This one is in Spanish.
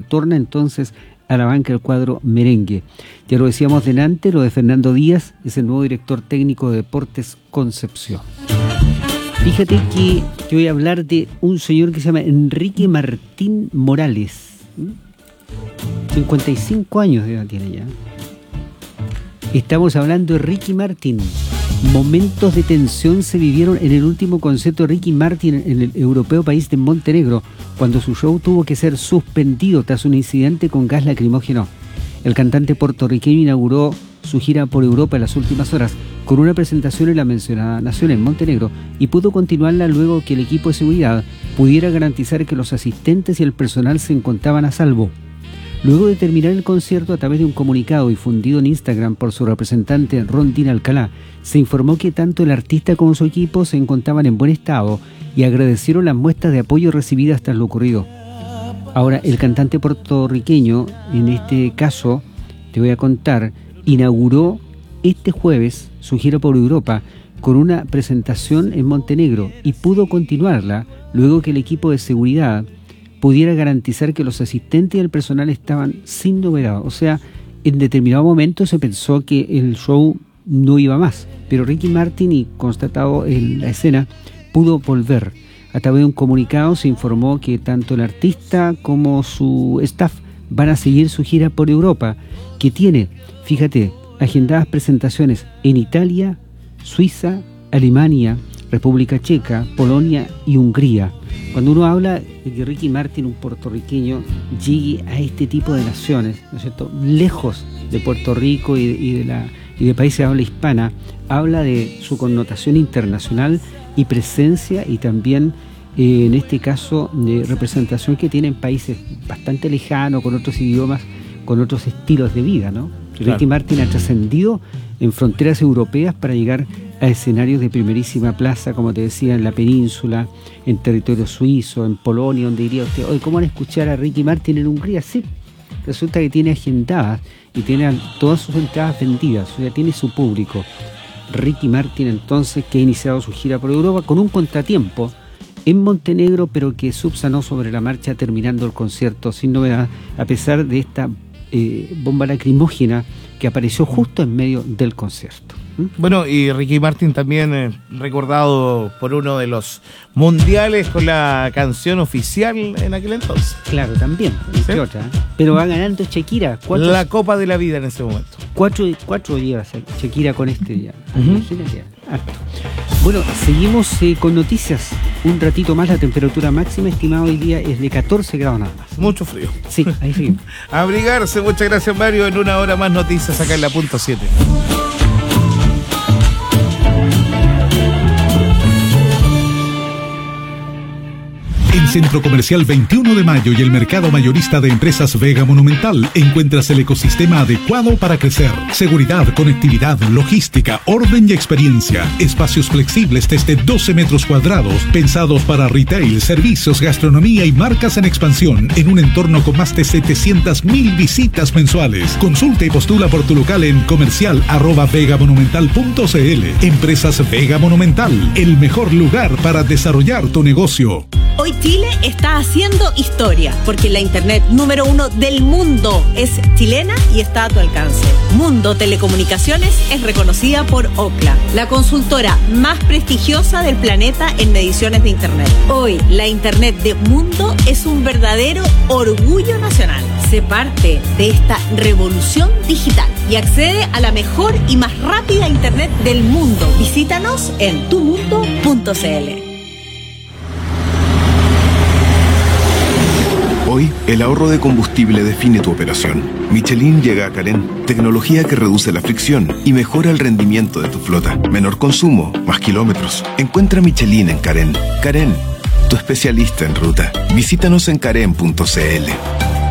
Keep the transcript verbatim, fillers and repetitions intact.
retorna entonces a la banca del cuadro merengue. Ya lo decíamos delante, lo de Fernando Díaz es el nuevo director técnico de Deportes Concepción. Fíjate que te voy a hablar de un señor que se llama Enrique Martín Morales. cincuenta y cinco años de edad tiene ya. Estamos hablando de Ricky Martin. Momentos de tensión se vivieron en el último concierto de Ricky Martin en el europeo país de Montenegro, cuando su show tuvo que ser suspendido tras un incidente con gas lacrimógeno. El cantante puertorriqueño inauguró su gira por Europa en las últimas horas con una presentación en la mencionada nación en Montenegro y pudo continuarla luego que el equipo de seguridad pudiera garantizar que los asistentes y el personal se encontraban a salvo. Luego de terminar el concierto, a través de un comunicado difundido en Instagram por su representante Rondín Alcalá, se informó que tanto el artista como su equipo se encontraban en buen estado y agradecieron las muestras de apoyo recibidas tras lo ocurrido. Ahora, el cantante puertorriqueño, en este caso, te voy a contar, inauguró este jueves su gira por Europa con una presentación en Montenegro y pudo continuarla luego que el equipo de seguridad pudiera garantizar que los asistentes y el personal estaban sin novedad. O sea, en determinado momento se pensó que el show no iba más, pero Ricky Martin, y constatado en la escena, pudo volver. A través de un comunicado se informó que tanto el artista como su staff van a seguir su gira por Europa, que tiene, fíjate, agendadas presentaciones en Italia, Suiza, Alemania, República Checa, Polonia y Hungría. Cuando uno habla de que Ricky Martin, un puertorriqueño, llegue a este tipo de naciones, ¿no es cierto?, lejos de Puerto Rico y de, y de, la, y de países de habla hispana, habla de su connotación internacional y presencia, y también, eh, en este caso, de representación que tiene en países bastante lejanos, con otros idiomas, con otros estilos de vida, ¿no? Claro. Ricky Martin ha trascendido en fronteras europeas para llegar a escenarios de primerísima plaza, como te decía, en la península, en territorio suizo, en Polonia, donde diría usted, oye, ¿cómo van a escuchar a Ricky Martin en Hungría? Sí, resulta que tiene agendadas y tiene todas sus entradas vendidas, o sea, tiene su público. Ricky Martin, entonces, que ha iniciado su gira por Europa con un contratiempo en Montenegro, pero que subsanó sobre la marcha, terminando el concierto sin novedad, a pesar de esta eh, bomba lacrimógena que apareció justo en medio del concierto. Bueno, y Ricky Martin también eh, recordado por uno de los mundiales con la canción oficial en aquel entonces. Claro, también, entre ¿sí? otras. Pero va ganando Shakira. Cuatro, la Copa de la Vida en ese momento. Cuatro, cuatro lleva Shakira con este ya. Uh-huh. Harto. Bueno, seguimos eh, con noticias. Un ratito más, la temperatura máxima estimada hoy día es de catorce grados nada más. Mucho frío. Sí, ahí seguimos. Abrigarse, muchas gracias, Mario. En una hora más noticias acá en la punto siete. En Centro Comercial veintiuno de Mayo y el Mercado Mayorista de Empresas Vega Monumental encuentras el ecosistema adecuado para crecer. Seguridad, conectividad, logística, orden y experiencia. Espacios flexibles desde doce metros cuadrados, pensados para retail, servicios, gastronomía y marcas en expansión, en un entorno con más de setecientas mil visitas mensuales. Consulta y postula por tu local en comercial arroba vegamonumental punto cl. Empresas Vega Monumental, el mejor lugar para desarrollar tu negocio. Hoy Chile está haciendo historia, porque la internet número uno del mundo es chilena y está a tu alcance. Mundo Telecomunicaciones es reconocida por Ookla, la consultora más prestigiosa del planeta en mediciones de internet. Hoy, la internet de Mundo es un verdadero orgullo nacional. Sé parte de esta revolución digital y accede a la mejor y más rápida internet del mundo. Visítanos en tu mundo punto cl. Hoy, el ahorro de combustible define tu operación. Michelin llega a Carén, tecnología que reduce la fricción y mejora el rendimiento de tu flota. Menor consumo, más kilómetros. Encuentra Michelin en Carén. Carén, tu especialista en ruta. Visítanos en carén punto cl.